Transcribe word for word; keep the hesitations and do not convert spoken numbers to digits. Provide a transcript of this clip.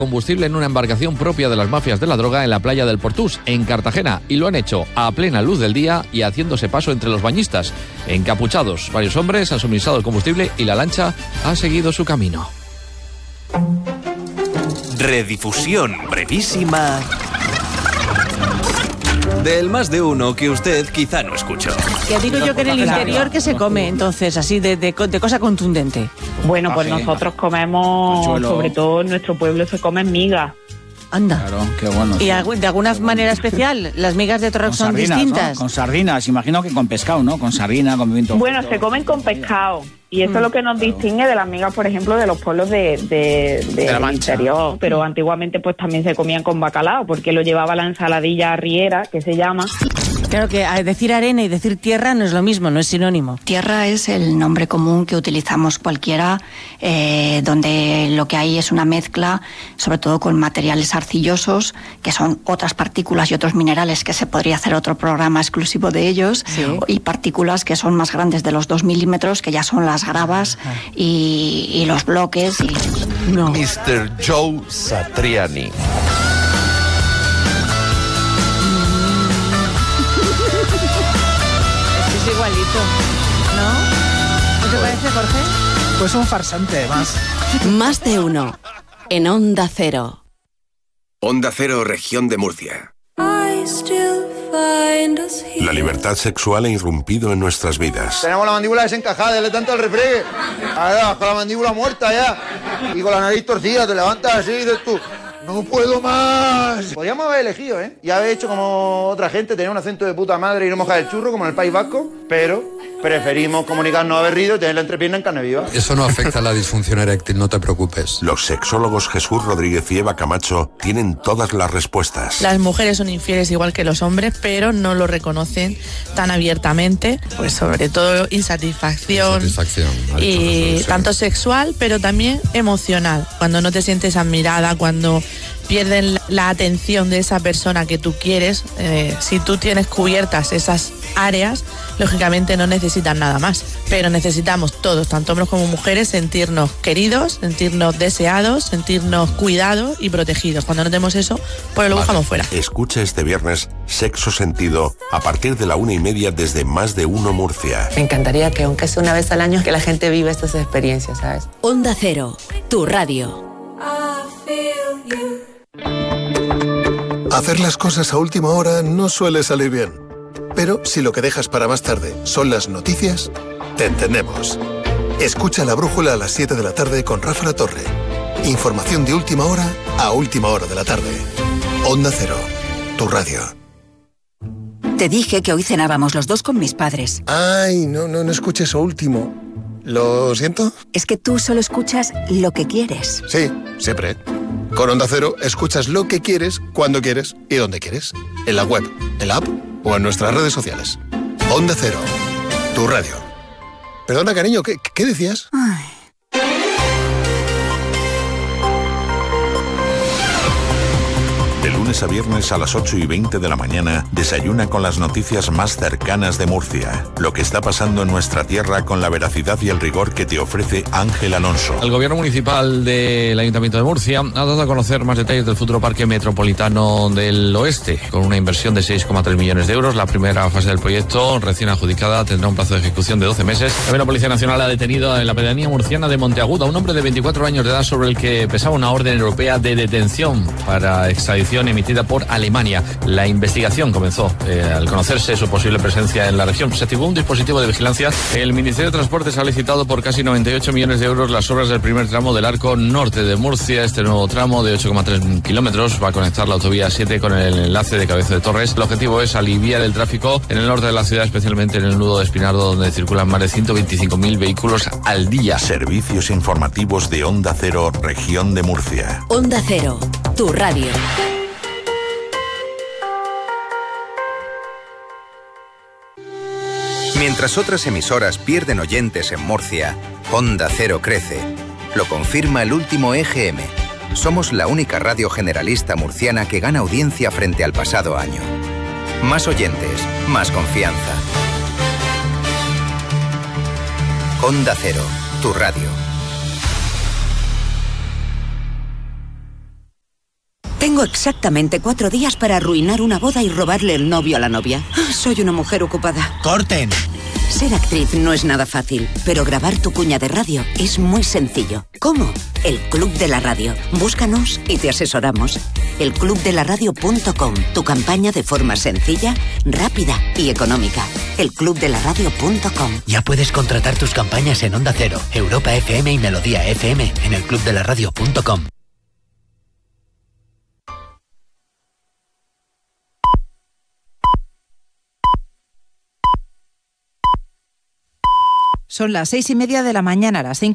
combustible en una embarcación propia de las mafias de la droga en la playa del Portús, en Cartagena, y lo han hecho a plena luz del día y haciéndose paso entre los bañistas. Encapuchados, varios hombres han suministrado el combustible y la lancha ha seguido su camino. Redifusión brevísima del Más de Uno que usted quizá no escuchó. Que digo yo que en el interior que se come, entonces, así de, de, de cosa contundente. Bueno, pues nosotros comemos, sobre todo en nuestro pueblo se comen migas. Anda. Claro, qué bueno. ¿Y sí. de alguna manera especial? ¿Las migas de Torrejón son sardinas, distintas? ¿no? Con sardinas, imagino que con pescado, ¿no? Con sardina, con pimiento. Bueno, se comen con pescado. Y eso mm. es lo que nos claro. distingue de las migas, por ejemplo, de los pueblos de, de, de, de del interior. Pero antiguamente pues también se comían con bacalao, porque lo llevaba la ensaladilla arriera, que se llama. Claro que decir arena y decir tierra no es lo mismo, no es sinónimo. Tierra es el nombre común que utilizamos cualquiera, eh, donde lo que hay es una mezcla, sobre todo con materiales arcillosos, que son otras partículas y otros minerales, que se podría hacer otro programa exclusivo de ellos, sí. y partículas que son más grandes de los dos milímetros, que ya son las gravas y, y los bloques. Y... No. mister Joe Satriani. Es igualito, ¿no? ¿No te parece, Jorge? Pues un farsante más. Más de Uno, en Onda Cero. Onda Cero, región de Murcia. La libertad sexual ha irrumpido en nuestras vidas. Tenemos la mandíbula desencajada, dale tanto al refregue. Ahora, con la mandíbula muerta ya. Y con la nariz torcida, te levantas así y dices tú, no puedo más. Podríamos haber elegido, ¿eh? Y haber hecho como otra gente, tener un acento de puta madre y no mojar el churro, como en el País Vasco, pero preferimos comunicarnos a berrido y tener la entrepierna en carne viva. Eso no afecta a la disfunción eréctil, no te preocupes. Los sexólogos Jesús Rodríguez y Eva Camacho tienen todas las respuestas. Las mujeres son infieles igual que los hombres, pero no lo reconocen tan abiertamente, pues sobre todo insatisfacción, insatisfacción y razón, tanto sí. sexual, pero también emocional. Cuando no te sientes admirada, cuando pierden la atención de esa persona que tú quieres, eh, si tú tienes cubiertas esas áreas, lógicamente no necesitan nada más, pero necesitamos todos, tanto hombres como mujeres, sentirnos queridos, sentirnos deseados, sentirnos cuidados y protegidos. Cuando no tenemos eso, pues lo buscamos fuera. Escucha este viernes Sexo Sentido a partir de la una y media desde Más de Uno Murcia. Me encantaría que aunque sea una vez al año que la gente viva estas experiencias, ¿sabes? Onda Cero, tu radio. Hacer las cosas a última hora no suele salir bien. Pero si lo que dejas para más tarde son las noticias, te entendemos. Escucha La Brújula a las siete de la tarde con Rafa La Torre. Información de última hora a última hora de la tarde. Onda Cero, tu radio. Te dije que hoy cenábamos los dos con mis padres. Ay, no, no, no escuches eso último. ¿Lo siento? Es que tú solo escuchas lo que quieres. Sí, siempre. Con Onda Cero escuchas lo que quieres, cuando quieres y donde quieres. En la web, en la app o en nuestras redes sociales. Onda Cero, tu radio. Perdona, cariño, ¿qué, qué decías? Ay. De lunes a viernes a las ocho y veinte de la mañana, desayuna con las noticias más cercanas de Murcia. Lo que está pasando en nuestra tierra con la veracidad y el rigor que te ofrece Ángel Alonso. El gobierno municipal del Ayuntamiento de Murcia ha dado a conocer más detalles del futuro Parque Metropolitano del Oeste, con una inversión de seis coma tres millones de euros. La primera fase del proyecto, recién adjudicada, tendrá un plazo de ejecución de doce meses. También la Policía Nacional ha detenido en la pedanía murciana de Monteagudo a un hombre de veinticuatro años de edad sobre el que pesaba una orden europea de detención para extradición emitida por Alemania. La investigación comenzó eh, al conocerse su posible presencia en la región. Se activó un dispositivo de vigilancia. El Ministerio de Transportes ha licitado por casi noventa y ocho millones de euros las obras del primer tramo del arco norte de Murcia. Este nuevo tramo de ocho coma tres kilómetros va a conectar la autovía siete con el enlace de Cabeza de Torres. El objetivo es aliviar el tráfico en el norte de la ciudad, especialmente en el nudo de Espinardo, donde circulan más de ciento veinticinco mil vehículos al día. Servicios informativos de Onda Cero, región de Murcia. Onda Cero, tu radio. Mientras otras emisoras pierden oyentes en Murcia, Onda Cero crece. Lo confirma el último E G M. Somos la única radio generalista murciana que gana audiencia frente al pasado año. Más oyentes, más confianza. Onda Cero, tu radio. Tengo exactamente cuatro días para arruinar una boda y robarle el novio a la novia. Soy una mujer ocupada. ¡Corten! Ser actriz no es nada fácil, pero grabar tu cuña de radio es muy sencillo. ¿Cómo? El Club de la Radio. Búscanos y te asesoramos. el club de la radio punto com. Tu campaña de forma sencilla, rápida y económica. el club de la radio punto com. Ya puedes contratar tus campañas en Onda Cero, Europa F M y Melodía F M en el club de la radio punto com. Son las seis y media de la mañana, las cinco